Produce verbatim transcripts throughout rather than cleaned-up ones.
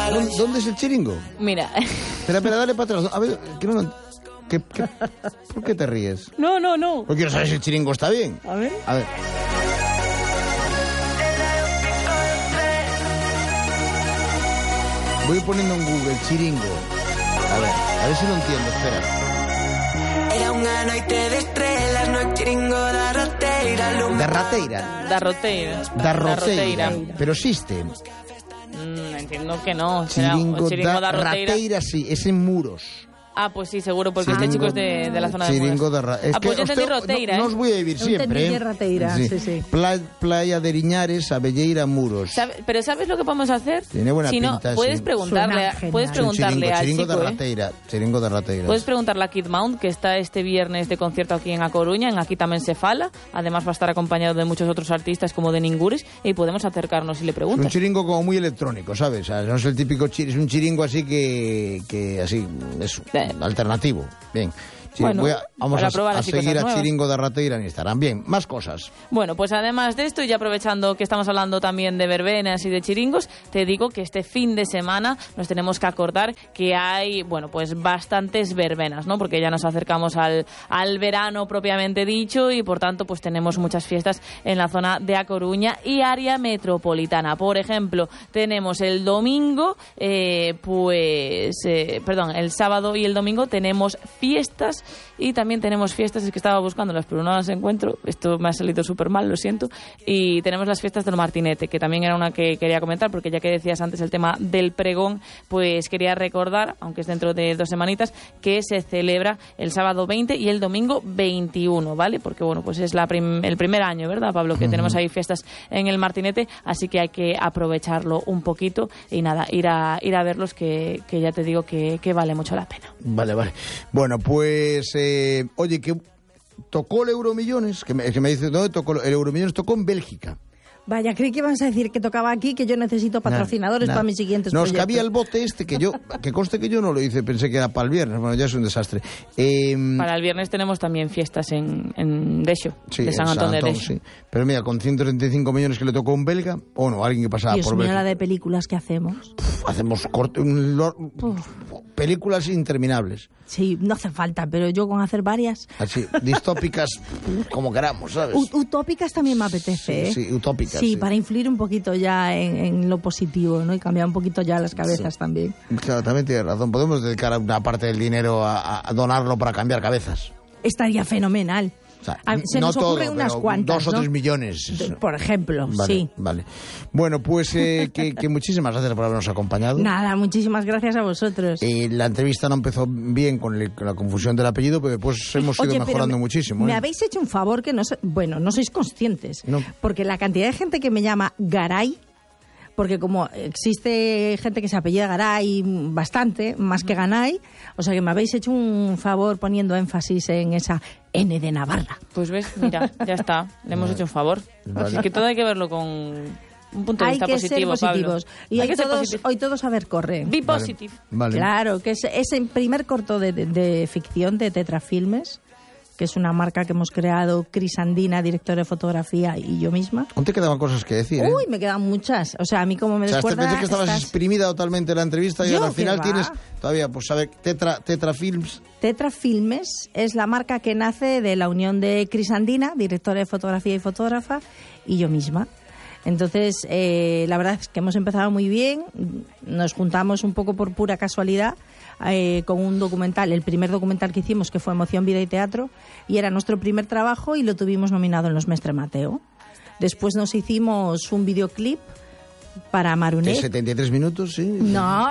¿Dónde, ¿Dónde es el chiringo? Mira. Espera, espera, dale para atrás. A ver, que no... ¿Qué, qué, ¿Por qué te ríes? No, no, no. Porque quiero saber si el chiringo está bien. A ver. A ver. Voy poniendo en Google chiringo. A ver, a ver si lo entiendo, espera. Era unha noite de estrelas no chiringo da roteira. Da rateira. Da roteira. Da roteira. Pero existe. Mm, entiendo que no. Será Chiringo, o chiringo da, da roteira. rateira, sí, es en Muros. Ah, pues sí, seguro, porque Chiringo, este chico es de, de la zona de Chiringo Muros. da ra... Es Ah, pues que yo entendí usted, roteira, no, ¿eh? no os voy a vivir Eu siempre, entendí ¿eh? rateira, sí, sí. Pla, playa de Riñares, Abelleira, Muros. ¿Sabe, pero ¿sabes lo que podemos hacer? Tiene buena si no, pinta, puedes sí. preguntarle, Suena puedes genial. preguntarle chiringo, al chiringo chico, de ¿eh? rateira, chiringo de rateira. Puedes preguntarle a Kid Mount, que está este viernes de concierto aquí en A Coruña, en Aquí también se fala. Además va a estar acompañado de muchos otros artistas como de Ningures, y podemos acercarnos y le Es preguntas. un chiringo como muy electrónico, ¿sabes? O sea, no es el típico chiringo, es un chiringo así que, que así, es Eh. alternativo. Bien. Sí, Bueno, voy a, vamos para a, probar a así seguir cosas a nuevas. Chiringo de Rateira en Instagram. Bien, más cosas. Bueno, pues además de esto, y aprovechando que estamos hablando también de verbenas y de chiringos, te digo que este fin de semana nos tenemos que acordar que hay, bueno, pues bastantes verbenas, ¿no? Porque ya nos acercamos al, al verano propiamente dicho y por tanto pues tenemos muchas fiestas en la zona de A Coruña y área metropolitana. Por ejemplo, tenemos el domingo, eh, pues, eh, perdón, el sábado y el domingo tenemos fiestas y también tenemos fiestas, es que estaba buscándolas pero no las encuentro, esto me ha salido súper mal, lo siento, y tenemos las fiestas del Martinete, que también era una que quería comentar, porque ya que decías antes el tema del pregón, pues quería recordar, aunque es dentro de dos semanitas, que se celebra el sábado veinte y el domingo veintiuno, ¿vale? Porque bueno, pues es la prim- el primer año, ¿verdad, Pablo? Que uh-huh. tenemos ahí fiestas en el Martinete, así que hay que aprovecharlo un poquito y nada, ir a ir a verlos, que, que ya te digo que, que vale mucho la pena. Vale, vale. Bueno, pues, eh, oye, que tocó el Euromillones, que me, que me dice, ¿dónde tocó? El Euromillones tocó en Bélgica. Vaya, creí que ibas a decir que tocaba aquí, que yo necesito patrocinadores nah, nah. para mis siguientes Nos proyectos. cabía el bote este, que yo, que conste que yo no lo hice, pensé que era para el viernes, bueno, ya es un desastre. Eh, para el viernes tenemos también fiestas en, en Dexo, sí, de San en Antón, San Antón de Dexo. Sí. Pero mira, con ciento treinta y cinco millones que le tocó a un belga, o no, alguien que pasaba Dios por mío, Bélgica. la de películas que hacemos. Pff, hacemos corte, un lor, películas interminables. Sí, no hace falta, pero yo con hacer varias... Así, distópicas, como queramos, ¿sabes? U- utópicas también me apetece, sí, ¿eh? sí, utópicas. Sí, sí, para influir un poquito ya en, en lo positivo, ¿no? Y cambiar un poquito ya las cabezas sí. también. Claro, también tienes razón. Podemos dedicar una parte del dinero a, a donarlo para cambiar cabezas. Estaría fenomenal. O sea, a, se no nos ocurren todo, unas cuantas, dos o ¿no? tres millones. Por ejemplo, vale, sí. Vale. Bueno, pues eh, que, que muchísimas gracias por habernos acompañado. Nada, muchísimas gracias a vosotros. Eh, la entrevista no empezó bien con, el, con la confusión del apellido, pero después hemos Oye, ido mejorando me, muchísimo. Me ¿eh? habéis hecho un favor que no, bueno, no sois conscientes. No. Porque la cantidad de gente que me llama Garay, porque como existe gente que se apellida Garay bastante, más que Ganay, o sea que me habéis hecho un favor poniendo énfasis en esa N de Navarra. Pues ves, mira, ya está, le hemos vale. hecho un favor. Vale. Así que todo hay que verlo con un punto de hay vista que positivo, ser positivos. Pablo. Y hay hoy que todos, ser hoy todos a ver corre. Be positive. Vale. Claro, que es ese primer corto de, de, de ficción de Tetra Filmes, que es una marca que hemos creado Cris Andina, directora de fotografía, y yo misma. ¿Aún te quedaban cosas que decir? ¿eh? Uy, me quedan muchas. O sea, a mí como me o sea, descuerda... pensé que estabas estás... exprimida totalmente en la entrevista y Yo, ahora al final ¿qué va? tienes todavía, pues a ver, Tetra, Tetra Films. Tetra Filmes es la marca que nace de la unión de Cris Andina, directora de fotografía y fotógrafa, y yo misma. Entonces, eh, la verdad es que hemos empezado muy bien, nos juntamos un poco por pura casualidad eh, con un documental, el primer documental que hicimos, que fue Emoción, Vida y Teatro, y era nuestro primer trabajo y lo tuvimos nominado en los Mestre Mateo. Después nos hicimos un videoclip para Maruné. ¿De setenta y tres minutos, sí? No,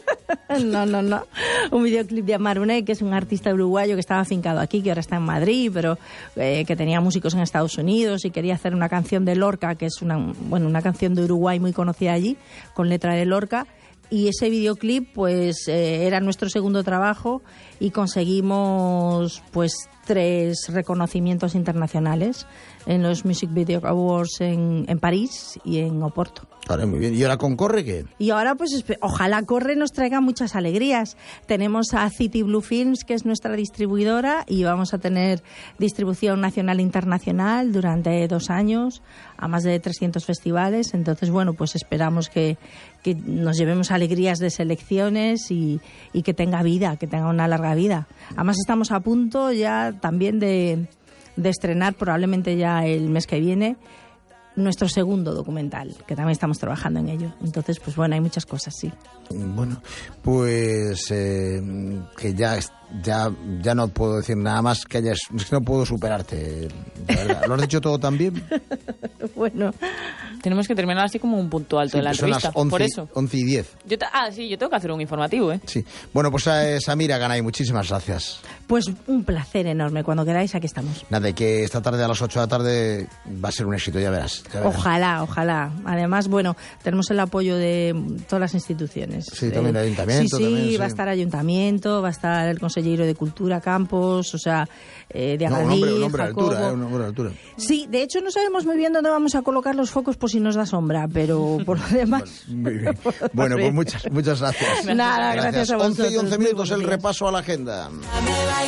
no, no, no. Un videoclip de Maruné, que es un artista uruguayo que estaba afincado aquí, que ahora está en Madrid, pero eh, que tenía músicos en Estados Unidos y quería hacer una canción de Lorca, que es una, bueno, una canción de Uruguay muy conocida allí, con letra de Lorca. Y ese videoclip, pues, eh, era nuestro segundo trabajo y conseguimos, pues, tres reconocimientos internacionales en los Music Video Awards en, en París y en Oporto. Vale, muy bien. ¿Y ahora con Corre qué? Y ahora, pues, ojalá Corre nos traiga muchas alegrías. Tenemos a City Blue Films, que es nuestra distribuidora, y vamos a tener distribución nacional e internacional durante dos años, a más de trescientos festivales. Entonces, bueno, pues esperamos que, que nos llevemos alegrías de selecciones y, y que tenga vida, que tenga una larga vida. Además, estamos a punto ya también de, de estrenar, probablemente ya el mes que viene, nuestro segundo documental, que también estamos trabajando en ello. Entonces, pues bueno, hay muchas cosas, sí. Bueno, pues eh, que ya, ya, ya no puedo decir nada más, que hayas, es que no puedo superarte. De verdad. ¿Lo has dicho todo tan bien? Bueno. Tenemos que terminar así como un punto alto Sí, de la son entrevista, las once, por eso. once y diez. Yo te- ah, sí, yo tengo que hacer un informativo, ¿eh? Sí. Bueno, pues eh, Samira Ganay, muchísimas gracias. Pues un placer enorme. Cuando queráis, aquí estamos. Nada, y que esta tarde a las ocho de la tarde va a ser un éxito, ya verás. Ya verás. Ojalá, ojalá. Además, bueno, tenemos el apoyo de todas las instituciones. Sí, también el ayuntamiento, Sí, sí, también, sí. va a estar ayuntamiento, va a estar el consejero de Cultura, Campos, o sea, eh, de No, un Agadí, hombre, un hombre de Jacobo. altura, eh, un hombre de altura. Sí, de hecho no sabemos muy bien dónde vamos a colocar los focos por si nos da sombra, pero por lo demás... Muy bien. Bueno, pues muchas, muchas gracias. Nada, gracias a once y vosotros. once Muy minutos buenos el días. repaso a la agenda.